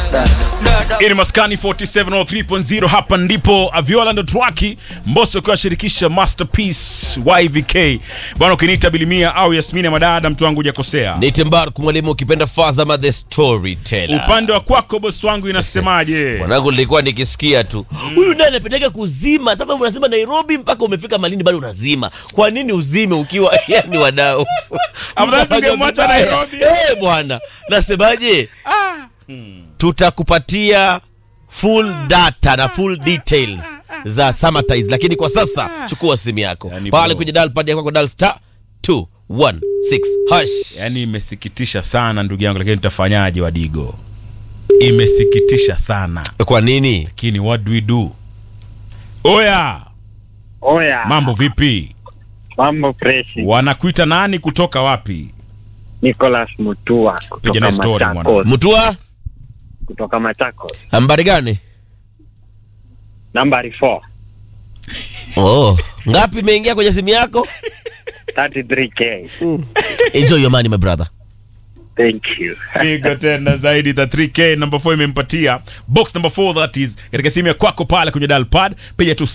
Ini Maskani 4703.0 hapa ndipo Aviola ndo Twaki Mbosso kwa shirikisha Masterpiece YVK. Bwana ukiniita Bilimia au Yasmini Madada mtu wangu hujakosea. Nite Mbarku mwalimu ukipenda Fazama the Storyteller. Upande wa kwako boss wangu inasemaje? Mwanangu nilikuwa nikisikia tu. Huyu ndiye anapendeka kuzima. Sasa unasema Nairobi mpaka umefika Malindi bado unazima. Kwa nini uzime ukiwa yani wadau? Afadhali tungemwacha Nairobi. Bwana. Nasemaje? Tutakupatia full data na full details za Summertime, lakini kwa sasa chukua simu yako pale kwenye dial pad yako, dial *216 hash. Yani imesikitisha sana ndugu yangu, lakini tutafanyaje Wadigo? Imesikitisha sana. Kwa nini? Lakini what do we do? Oya. Mambo vipi? Mambo fresh. Wanakuita nani kutoka wapi? Nicholas Mutua kutoka Machakos. Mutua? Kutoka Machakos. Nambari gani? Nambari 4. Oh, ngapi imeingia kwenye simu yako? 33k. Enjoy your money my brother. Thank you. Pigo tena zaidi the 3k number 4 imempatia. Box number 4 that is katika simu ya kwako pale kwenye dial pad, piga tu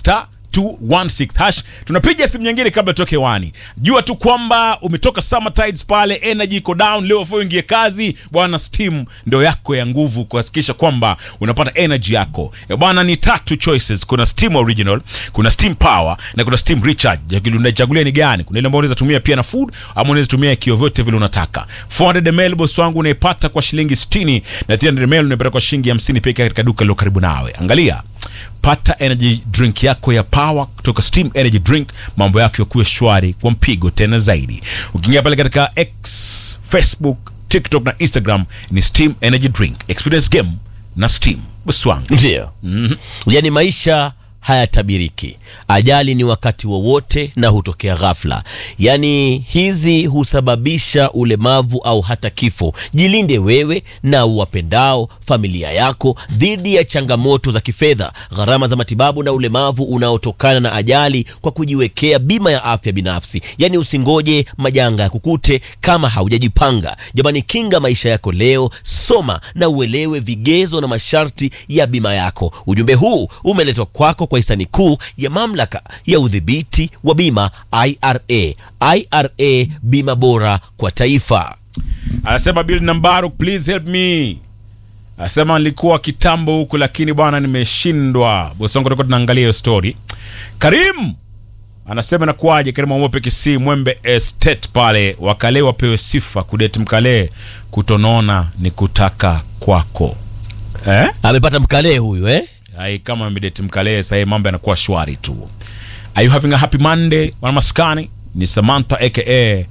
*216 hash. Tunapiga simu nyingine kabla toke wani. Jua tu kwamba umetoka Summertime pale, energy iko down leo, fo ingie kazi bwana. Steam ndio yako ya nguvu kuhakikisha kwamba unapata energy yako. Bwana ni 3 choices, kuna Steam Original, kuna Steam Power na kuna Steam Recharge. Unachagulia ni gani? Kuna ile ambayo unaweza tumia pia na food ama unaweza tumia kio vyote vile unataka. 400 ml boss wangu unaipata kwa shilingi 60 na 300 ml unaipata kwa shilingi 50 pekee katika duka lilo karibu nawe. Angalia, pata energy drink yako ya Power kutoka Steam Energy Drink, mambo yako yakuwe shwari kwa mpigo tena zaidi. Ukiingia pale katika X, Facebook, TikTok na Instagram ni Steam Energy Drink. Experience game na Steam Buswang. Ndio. Yani maisha hayatabiriki. Ajali ni wakati wowote na hutokea ghafla. Yani hizi husababisha ulemavu au hata kifo. Jilinde wewe na uwapendao, familia yako dhidi ya changamoto za kifedha, gharama za matibabu na ulemavu unaotokana na ajali kwa kujiwekea bima ya afya binafsi. Yani usingoje majanga ya kukute kama haujajipanga. Jamani, kinga maisha yako leo, soma na uelewe vigezo na masharti ya bima yako. Ujumbe huu umeletwa kwako kwa hisani kuu ya mamlaka ya udhibiti wa bima IRA. IRA, bima bora kwa taifa. Anasema Bill Nambaruk, please help me. Anasema nilikuwa kitambo huku lakini bwana nimeshindwa. Bosongo tuko tunaangalia hiyo story. Karim anasema nakuaje? Karim Mwope Kisi Mwembe Estate pale, wakale wapewe sifa, kudeti mkale kutonona ni kutaka kwako. Amepata mkale huyu Ai, kama mideti mkale sasa mambo yanakuwa shwari tu. Are you having a happy Monday? Wana Maskani ni Samantha aka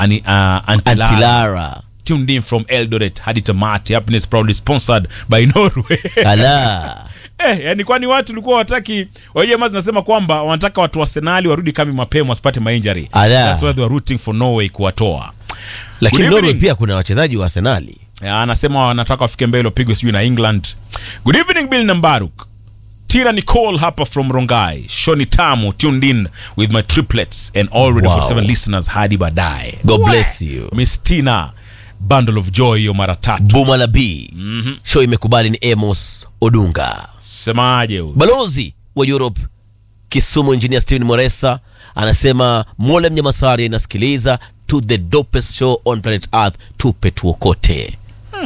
Antilara. Tuned in from Eldoret hadi Tamati. Happiness proudly sponsored by Norway. Ala. Yani kwani watu walikuwa wataki, wao mazi nasema kwamba wanataka watu wa Arsenal warudi kama mapema wasipate ma-injury. That's why they are rooting for Norway kuwatoa. Lakini Norway pia kuna wachezaji wa Arsenal. Anasema wanataka wafike mbele wapigwe sijui na England. Good evening Bill Nambaruk. Tira Nicole hapa from Rongai. Shoni Tamu tuned in with my triplets and already 47 listeners hadi baadaye. God bless you. Miss Tina, bundle of joy yo mara 3. Bumala B. Show imekubali ni Amos Odunga. Semaje huyo? Balozi wa Europe Kisumu Engineer Steven Moresa anasema Mole Mnyamasari inasikiliza to the dopest show on planet Earth, tupe tuokote.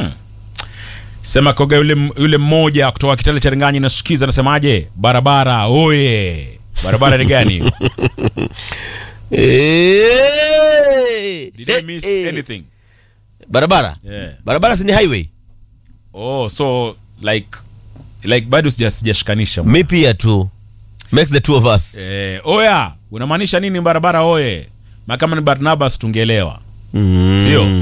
Sema koga yule mmoja kutoka Kitale cha Ringanyi nasikiza anasemaje? Barabara oye. Barabara ni gani? Did I miss anything? Barabara? Yeah. Barabara si ni highway? Oh, so like bado sijashikanisha. Mimi pia tu. Makes the two of us. Oya, unamaanisha nini barabara oye? Kama ni Barnabas tungeelewa. Sio?